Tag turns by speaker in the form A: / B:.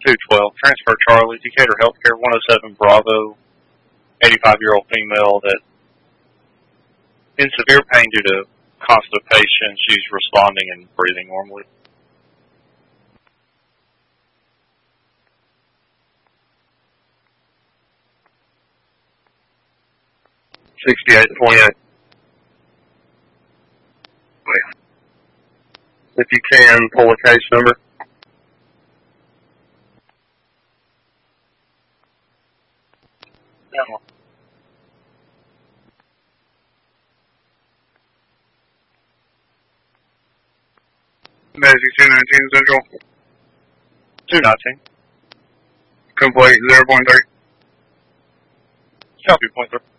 A: 212, transfer Charlie, Decatur Healthcare, 107 Bravo, 85-year-old female that in severe pain due to constipation. She's responding and breathing normally.
B: 6828. If you can, pull a case number.
A: No.
B: Magic 219 Central.
A: 219.
B: Complete 0.3.
A: Copy, point 3.